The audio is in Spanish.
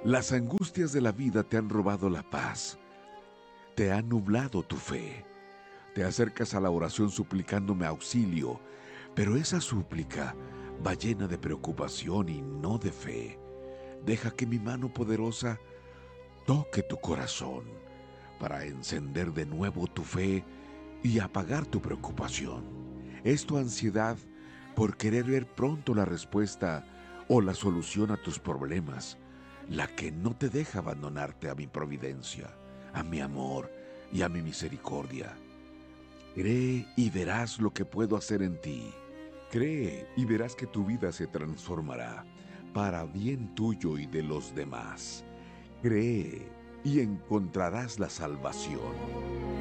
Las angustias de la vida te han robado la paz, te han nublado tu fe. Te acercas a la oración suplicándome auxilio, pero esa súplica va llena de preocupación y no de fe. Deja que mi mano poderosa toque tu corazón para encender de nuevo tu fe y apagar tu preocupación. Es tu ansiedad por querer ver pronto la respuesta o la solución a tus problemas la que no te deja abandonarte a mi providencia, a mi amor y a mi misericordia. Cree y verás lo que puedo hacer en ti. Cree y verás que tu vida se transformará para bien tuyo y de los demás. Cree y encontrarás la salvación.